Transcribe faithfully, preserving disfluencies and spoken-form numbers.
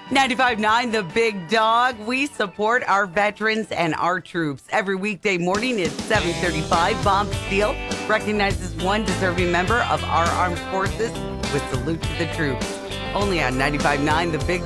ninety-five point nine The Big Dog. We support our veterans and our troops. Every weekday morning at seven thirty-five, Bob Steele recognizes one deserving member of our armed forces with Salute to the Troops. Only on ninety-five point nine The Big